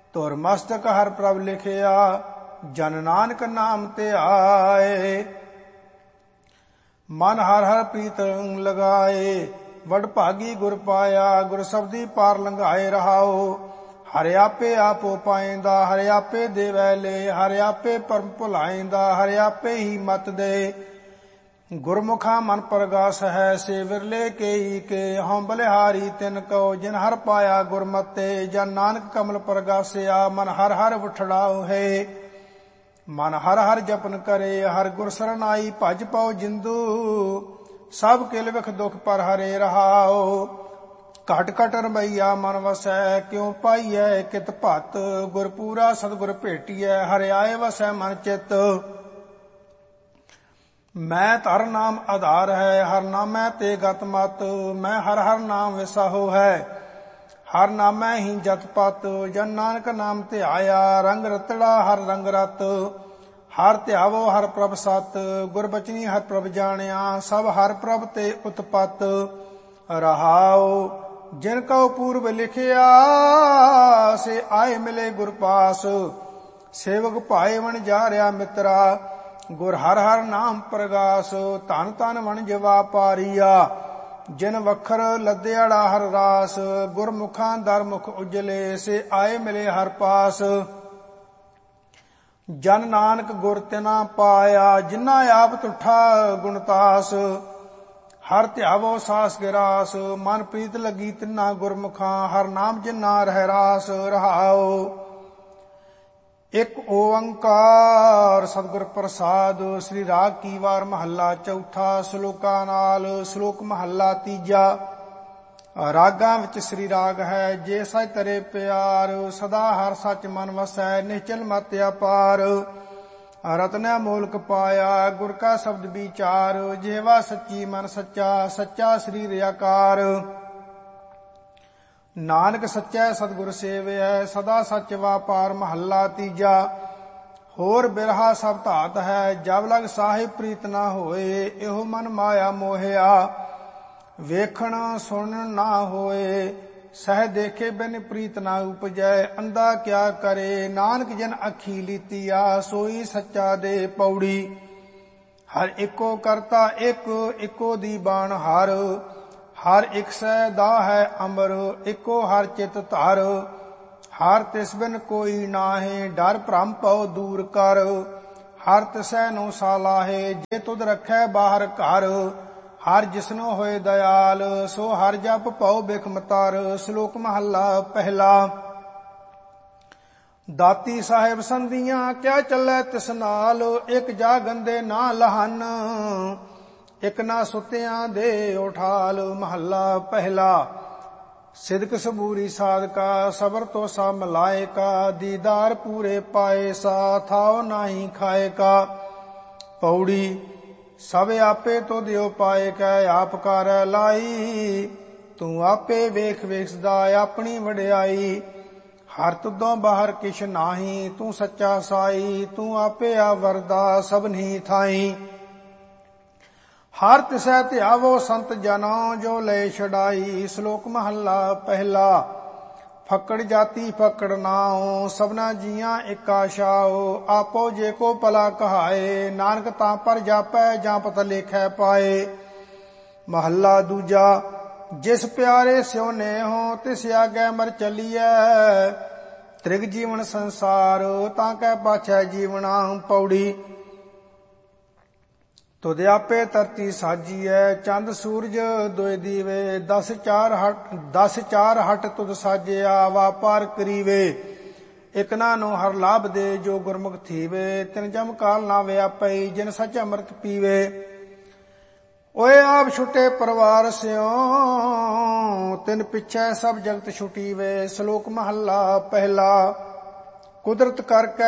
ਧੁਰ ਮਸਤਕ ਹਰ ਪ੍ਰਭ ਲਿਖਿਆ, ਜਨ ਨਾਨਕ ਨਾਮ ਧਿਆਏ। ਮਨ ਹਰ ਹਰ ਪ੍ਰੀਤ ਲਗਾਏ, ਵਡ ਭਾਗੀ ਗੁਰ ਪਾਇਆ, ਗੁਰ ਸਬਦੀ ਪਾਰ ਲੰਘਾਏ ਰਹਾਓ। ਹਰਿ ਆਪੇ ਆਪੋ ਪਾਇੰਦਾ, ਹਰਿ ਆਪੇ ਦੇਵੈ ਲੈ, ਹਰਿ ਆਪੇ ਪਰਮ ਭੁਲਾਇੰਦਾ, ਹਰਿ ਆਪੇ ਹੀ ਮਤ ਦੇ। ਗੁਰਮੁਖਾ ਮਨ ਪਰਗਾਸ ਹੈ, ਸੇ ਵਿਰਲੇ ਕੇਈ ਕੇ, ਹਉ ਬਲਿਹਾਰੀ ਤਿਨ ਕਉ, ਜਿਨ ਹਰ ਪਾਇਆ ਗੁਰਮਤਿ। ਜਨ ਨਾਨਕ ਕਮਲ ਪਰਗਾਸਿਆ, ਮਨ ਹਰ ਹਰ ਉਠੜਾਉ ਹੈ। ਮਨ ਹਰ ਹਰ ਜਪਨ ਕਰੇ, ਹਰ ਗੁਰ ਸਰਨਾਈ, ਭਜ ਪਉ ਜਿੰਦੂ। ਸਭ ਕਿਲ ਵਿਖ ਦੁਖ ਪਰ ਹਰੇ ਰਹਾਉ। ਘਟ ਘਟ ਰਮਈਆ ਮਨ ਵਸੈ, ਕਿਉ ਪਾਈਐ ਕਿਤ ਭਤ। ਗੁਰ ਪੂਰਾ ਸਤਿਗੁਰ ਭੇਟੀਐ, ਹਰਿ ਆਏ ਵਸੈ ਮਨ ਚਿਤ। ਮੈਂ ਧਰ ਨਾਮ ਆਧਾਰ ਹੈ, ਹਰ ਨਾਮੈ ਤੇ ਗਤ ਮਤ। ਮੈਂ ਹਰ ਹਰ ਨਾਮ ਵਿਸਾਹੋ ਹੈ, ਹਰ ਨਾਮੈ ਹੀ ਜਤ ਪਤ। ਜਨ ਨਾਨਕ ਨਾਮ ਧਿਆਇਆ, ਰੰਗ ਰਤੜਾ ਹਰ ਰੰਗ ਰਤ। ਹਰ ਧਿਆਵੋ ਹਰ ਪ੍ਰਭ ਸਤ, ਗੁਰ ਬਚਨੀ ਹਰ ਪ੍ਰਭ ਜਾਣਿਆ। ਸਭ ਹਰ ਪ੍ਰਭ ਤੇ ਉਤਪਤ ਰਹਾਉ। ਜਿਨ ਕਉ ਪੂਰਬ ਲਿਖਿਆ, ਸੇ ਆਏ ਮਿਲੇ ਗੁਰ ਪਾਸ। ਸੇਵਕ ਭਾਏ ਵਣ ਜਾਰਿਆ ਮਿੱਤਰਾ, ਗੁਰ ਹਰ ਹਰ ਨਾਮ ਪ੍ਰਗਾਸ। ਧਨ ਧਨ ਵਣਜ ਵਾਪਾਰੀਆ, ਜਿਨ ਵਖਰ ਲੱਦਿਆੜਾ ਹਰ ਰਾਸ। ਗੁਰਮੁਖਾਂ ਦਰ ਮੁਖ ਉਜਲੇ, ਸੇ ਆਏ ਮਿਲੇ ਹਰ ਪਾਸ। ਜਨ ਨਾਨਕ ਗੁਰ ਤਿਨਾ ਪਾਇਆ, ਜਿਨਾ ਆਪ ਤੁਠਾ ਗੁਣਤਾਸ। ਹਰ ਧਿਆਵੋ ਸਾਸ ਗਿਰਾਸ, ਮਨ ਪ੍ਰੀਤ ਲੱਗੀ ਤਿਨਾ ਗੁਰਮੁਖਾਂ। ਹਰ ਨਾਮ ਜਿਨਾ ਰਹਿ ਰਾਸ ਰਹਾਉ। ਇਕ ਓੰਕਾਰ ਸਤਿਗੁਰ ਪ੍ਰਸਾਦ। ਸ੍ਰੀ ਰਾਗ ਕੀ ਵਾਰ ਮਹੱਲਾ ਚੌਥਾ, ਸ਼ਲੋਕਾਂ ਨਾਲ। ਸ਼ਲੋਕ ਮਹੱਲਾ ਤੀਜਾ। ਰਾਗਾਂ ਵਿੱਚ ਸ੍ਰੀ ਰਾਗ ਹੈ। ਜੇ ਸਚ ਤਰੇ ਪਿਆਰ, ਸਦਾ ਹਰ ਸੱਚ ਮਨ ਵਸੈ। ਨਿਸ਼ਚਲ ਮਤ ਅਪਾਰ, ਰਤਨੈ ਮੋਲਕ ਪਾਇਆ। ਗੁਰ ਕਾ ਸ਼ਬਦ ਵਿਚਾਰ, ਜਿਹਵਾ ਸੱਚੀ ਮਨ ਸੱਚਾ। ਸੱਚਾ ਸਰੀਰ ਆਕਾਰ, ਨਾਨਕ ਸੱਚੈ ਸਤਿਗੁਰ ਸੇਵਿਐ। ਸਦਾ ਸੱਚ ਵਾਪਾਰ। ਮਹੱਲਾ ਤੀਜਾ। ਹੋਰ ਬਿਰਹਾ ਸਭ ਧਾਤ ਹੈ, ਜਬ ਲਗ ਸਾਹਿਬ ਪ੍ਰੀਤ ਨਾ ਹੋਏ। ਇਹੋ ਮਨ ਮਾਇਆ ਮੋਹਿਆ, ਵੇਖਣ ਸੁਣਨ ਨਾ ਹੋਏ। ਸਹਿ ਦੇਖੇ ਬਿਨ ਪ੍ਰੀਤ ਨਾ ਉਪਜੈ। ਅੰਧਾ ਕਿਆ ਕਰੇ, ਨਾਨਕ ਜਨ ਅੱਖੀ ਲੀਤੀਆ। ਸੋਈ ਸੱਚਾ ਦੇ ਪੌੜੀ, ਹਰ ਇੱਕੋ ਕਰਤਾ ਇੱਕ। ਇੱਕੋ ਦੀ ਬਾਣ ਹਰ, ਹਰ ਇੱਕ ਸੈ ਦਾ ਹੈ ਅਮਰ। ਇੱਕੋ ਹਰ ਚਿਤ ਧਰ, ਹਰ ਤਿਸ ਬਿਨ ਕੋਈ ਨਾਹੇ। ਡਰ ਭ੍ਰਮ ਪਉ ਦੂਰ ਕਰ, ਹਰ ਤਿਸੈ ਨੂੰ ਸਾਲਾਹੇ। ਜੇ ਤੁਧ ਰੱਖੈ ਬਾਹਰ ਘਰ, ਹਰ ਜਿਸਨੋ ਹੋਏ ਦਇਆਲ। ਸੋ ਹਰ ਜਪ ਪਉ ਬਿਖਮ ਤਰ। ਸ਼ਲੋਕ ਮਹੱਲਾ ਪਹਿਲਾ। ਦਾਤੀ ਸਾਹਿਬ ਸੰਧੀਆਂ, ਕਿਆ ਚੱਲੈ ਤਿਸ ਨਾਲ। ਇੱਕ ਜਾ ਗੰਦੇ ਨਾ ਲਹਨ, ਇੱਕ ਨਾ ਸੁੱਤਿਆਂ ਦੇ ਉਠਾਲ। ਮਹੱਲਾ ਪਹਿਲਾ। ਸਿਦਕ ਸਬੂਰੀ ਸਾਧਕਾ, ਸਬਰ ਤੋ ਸਭ ਮਲਾਇਕਾ। ਦੀਦਾਰ ਪੂਰੇ ਪਾਏ ਸਾ, ਥਾਉ ਨਾਹੀ ਖਾਏਕਾ। ਪੌੜੀ। ਸਭ ਆਪੇ ਤੋ ਦਿਓ ਪਾਏ ਕੈ, ਆਪ ਕਰੈ ਲਾਈ। ਤੂੰ ਆਪੇ ਵੇਖ ਵੇਖਦਾ ਆਪਣੀ ਵਡਿਆਈ। ਹਰ ਤੁਦੋਂ ਬਾਹਰ ਕਿਛ ਨਾਹੀ, ਤੂੰ ਸੱਚਾ ਸਾਈ। ਤੂੰ ਆਪੇ ਆਵਰਦਾ ਸਭਨੀ ਥਾਈ। ਹਰ ਤਿਸੈ ਧਿਆਵੋ ਸੰਤ ਜਨੋ, ਜੋ ਲੈ ਛਡਾਈ। ਸ਼ਲੋਕ ਮਹੱਲਾ ਪਹਿਲਾ। ਫੱਕੜ ਜਾਤੀ ਫੱਕੜ ਨਾਉ, ਸਭਨਾ ਜੀਆਂ ਇੱਕ ਆਸ਼ਾਓ। ਆਪੋ ਜੇ ਕੋ ਭਲਾ ਕਹਾਏ, ਨਾਨਕ ਤਾਂ ਪਰ ਜਾਪੈ। ਜਾਂ ਪਤ ਲੇਖੈ ਪਾਏ। ਮਹੱਲਾ ਦੂਜਾ। ਜਿਸ ਪਿਆਰੇ ਸਿਉ ਨੇਹੋ, ਤਿਸ ਆਗੈ ਮਰ ਚਲੀਐ। ਤ੍ਰਿਗ ਜੀਵਨ ਸੰਸਾਰ, ਤਾਂ ਕੈ ਪਾਛੈ ਜੀਵਨਾ। ਪੌੜੀ। ਤੁਧ ਆਪੇ ਧਰਤੀ ਸਾਜੀਐ, ਚੰਦ ਸੂਰਜ ਦੋਇ ਦੀਵੇ। ਦਸ ਚਾਰ ਹਟ ਤੁਧ ਸਾਜਿਆ, ਵਾਪਾਰ ਕਰੀਵੇ। ਇਕ ਨਾ ਨੂੰ ਹਰ ਲਾਭ ਦੇ, ਜੋ ਗੁਰਮੁਖ ਥੀਵੇ। ਤਿਨ ਜਮ ਕਾਲ ਨਾ ਵਿਆਪਈ, ਜਿਨ ਸਚ ਅੰਮ੍ਰਿਤ ਪੀਵੇ। ਓਏ ਆਪ ਛੁਟੇ ਪਰਿਵਾਰ ਸਿਓ, ਤਿਨ ਪਿਛੈ ਸਭ ਜਗਤ ਛੁਟੀਵੇ। ਸ਼ਲੋਕ ਮਹੱਲਾ ਪਹਿਲਾ। ਕੁਦਰਤ ਕਰਕੇ